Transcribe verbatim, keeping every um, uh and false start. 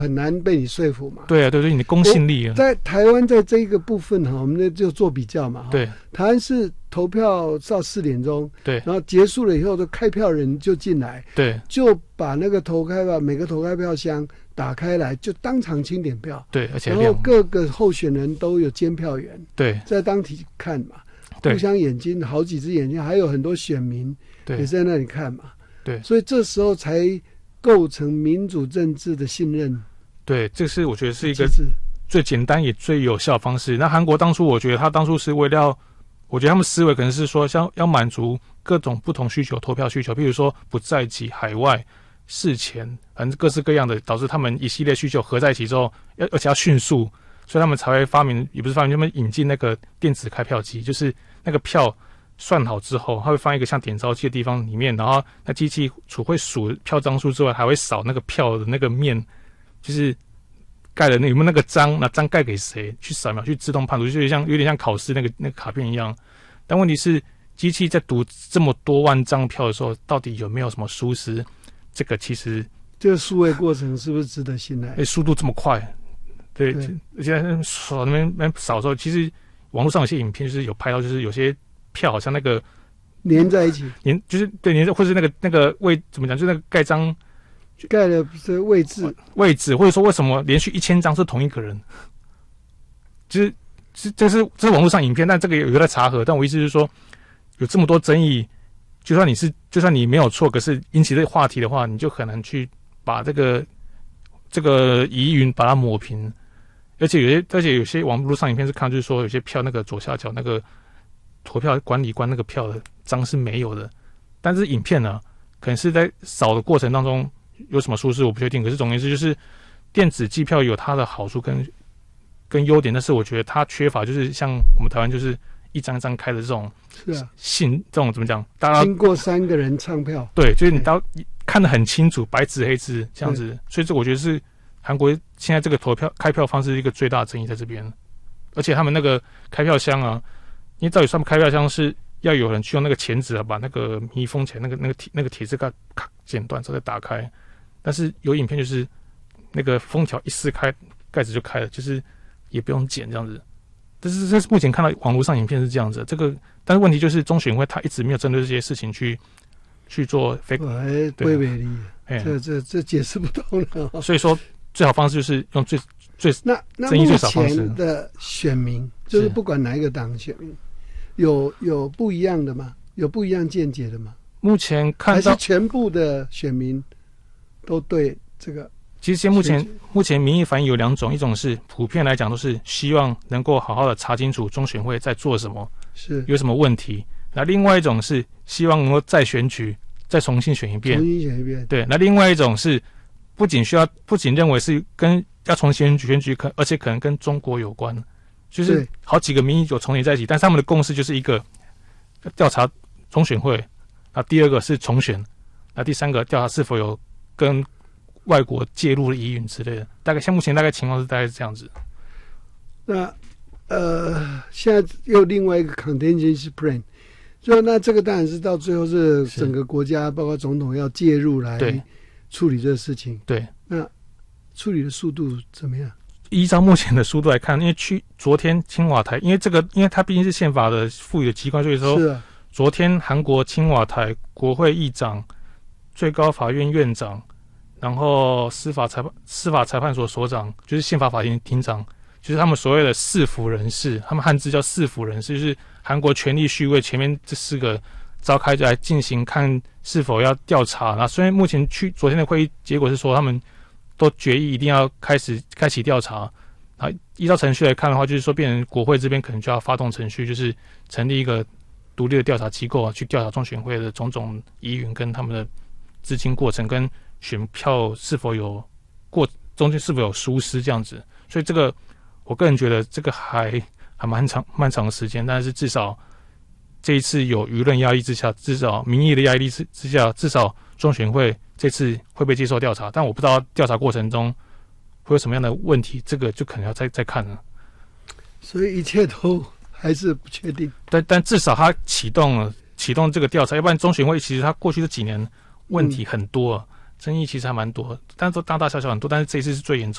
很难被你说服嘛。 对啊，对对，你的公信力啊。 在台湾在这一个部分哈，我们就做比较嘛。 对， 台湾是投票到四点钟， 对， 然后结束了以后，就开票人就进来， 对， 就把那个投开票每个投开票箱打开来，就当场清点票。 对，而且然后各个候选人都有监票员， 对，在当体看嘛， 互相眼睛，好几只眼睛，还有很多选民也在那里看嘛。 对， 所以这时候才构成民主政治的信任。 对，这是我觉得是一个最简单也最有效的方式。那韩国当初，我觉得他当初是为了要，我觉得他们思维可能是说，像要满足各种不同需求，投票需求，比如说不在籍、海外、事前，反正各式各样的，导致他们一系列需求合在一起之后，要而且要迅速，所以他们才会发明，也不是发明，他们引进那个电子开票机，就是那个票算好之后，它会放一个像点钞机的地方里面，然后那机器除会数票张数之外，还会扫那个票的那个面。就是盖了那有没有那个章，那章盖给谁去扫描，去自动判读，就有点像有点像考试那个那个卡片一样。但问题是，机器在读这么多万张票的时候，到底有没有什么疏失？这个其实这个数位过程是不是值得信赖？ 哎，速度这么快，对，而且扫那边那边扫的时候，其实网络上有些影片就是有拍到，就是有些票好像那个连在一起， 连就是对连，或是那个那个位怎么讲，就是那个盖章。 盖的是位置， 位置，或者说为什么连续一千张是同一个人？就是这这是这是网络上影片，但这个有在查核。但我意思是说，有这么多争议，就算你是就算你没有错，可是引起这个话题的话，你就很难去把这个这个疑云把它抹平。而且有些而且有些网络上影片是看，就是说有些票那个左下角那个投票管理官那个票的章是没有的，但是影片呢，可能是在扫的过程当中。有什么疏失我不确定，可是总而言之就是电子计票有它的好处跟跟优点，但是我觉得它缺乏就是像我们台湾就是一张一张开的这种是啊信这种怎么讲，大家经过三个人唱票， 对，就是你到看得很清楚，白纸黑字这样子，所以这我觉得是韩国现在这个投票开票方式一个最大的争议在这边，而且他们那个开票箱啊，因为到底他们开票箱是要有人去用那个钳子啊把那个密封起来，那个那个铁那个铁丝盖咔剪断之后再打开。但是有影片就是那个封条一撕开，盖子就开了，就是也不用剪这样子。但是这是目前看到网络上影片是这样子，这个但是问题就是中选会他一直没有针对这些事情去去做非哎，对美丽，这这这解释不通了、哦。 所以说最好方式就是用最最那那争议最少方式。 目前的选民就是不管哪一个党选民，有有不一样的吗？有不一样见解的吗？ 目前看到还是全部的选民。都对这个， 其实目前目前民意反应有两种，一种是普遍来讲都是希望能够好好的查清楚中选会在做什么， 是有什么问题。那另外一种是希望能够再选举，再重新选一遍， 重新选一遍。 对，那另外一种是不仅需要，不仅认为是跟要重新选举选举，可而且可能跟中国有关，就是好几个民意有重叠在一起，但是他们的共识就是一个调查中选会，那第二个是重选，那第三个调查是否有跟外国介入的疑云之类的，大概像目前大概情况是大概是这样子。 那呃，现在又另外一个 contingency plan， 就那这个当然是到最后是整个国家包括总统要介入来处理这个事情。 对， 那处理的速度怎么样？ 依照目前的速度来看，因为去昨天青瓦台，因为这个因为它毕竟是宪法的赋予的机关，所以说是啊， 昨天韩国青瓦台国会议长、最高法院院长，然后司法裁判司法裁判所所长，就是宪法法庭庭长，就是他们所谓的四府人士，他们汉字叫四府人士，就是韩国权力序位前面这四个召开来进行看是否要调查。那虽然目前去昨天的会议结果是说他们都决议一定要开始开启调查，啊，依照程序来看的话，就是说变成国会这边可能就要发动程序，就是成立一个独立的调查机构啊，去调查中选会的种种疑云跟他们的资金过程跟选票是否有过中间是否有疏失这样子。所以这个我个人觉得这个还还蛮长漫长的时间，但是至少这一次有舆论压力之下，至少民意的压力之之下，至少中选会这次会被接受调查，但我不知道调查过程中会有什么样的问题，这个就可能要再再看了。 所以一切都还是不确定。 但但至少他启动了启动这个调查，要不然中选会其实他过去这几年问题很多、啊嗯， 争议其实还蛮多，但是都大大小小很多，但是这一次是最严重。